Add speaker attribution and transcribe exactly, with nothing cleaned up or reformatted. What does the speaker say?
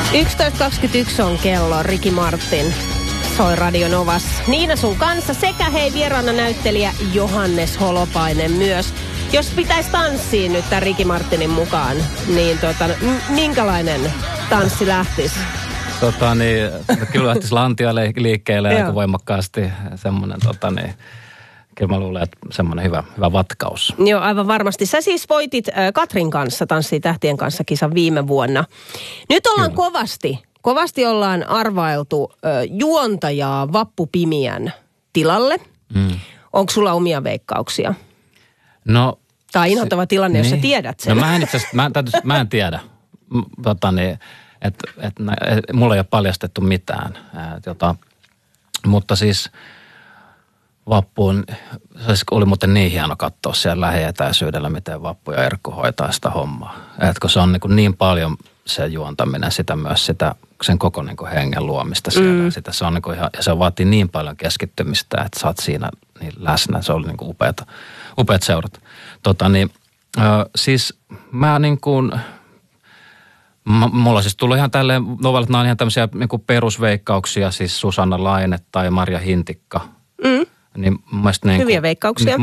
Speaker 1: yksitoista kaksikymmentäyksi on kello. Ricky Martin soi Radio Novas. Niina sun kanssa sekä hei vieraana näyttelijä Johannes Holopainen myös. Jos pitäisi tanssia nyt tämän Ricky Martinin mukaan, niin tota, m- minkälainen tanssi lähtisi?
Speaker 2: Tota niin, kyllä lähtisi lantia liikkeelle aika voimakkaasti. Semmoinen tota niin, kyllä mä luulen, että semmoinen hyvä, hyvä vatkaus.
Speaker 1: Joo, aivan varmasti. Sä siis voitit äh, Katrin kanssa, Tanssii tähtien kanssa kisan viime vuonna. Nyt ollaan kyllä. kovasti, kovasti ollaan arvailtu äh, juontajaa Vappu Pimiän tilalle. Mm. Onko sulla omia veikkauksia?
Speaker 2: No.
Speaker 1: Tämä on inhottava tilanne, niin. Jos sä tiedät sen.
Speaker 2: No mä en itse asiassa, mä, mä en tiedä. Tota niin, että et, et, mulla ei ole paljastettu mitään. Et, jota, mutta siis Vappuun, se oli muuten niin hieno katsoa siellä lähietäisyydellä, miten Vappu ja Erkku hoitaa sitä hommaa. Että kun se on niin, niin paljon se juontaminen, sitä myös sitä, sen koko niin hengen luomista siellä. Mm. Sitä, se on niin ihan, ja se vaatii niin paljon keskittymistä, että sä oot siinä niin läsnä. Se oli niin upeata, upeat seurat. Tota niin, äh, siis mä niin kuin, m- mulla siis tullut ihan tälleen, novellat, nämä on ihan tämmöisiä niin kuin perusveikkauksia, siis Susanna Laine tai Marja Hintikka. Mm. Niin, niin
Speaker 1: hyviä veikkauksia.
Speaker 2: Niin,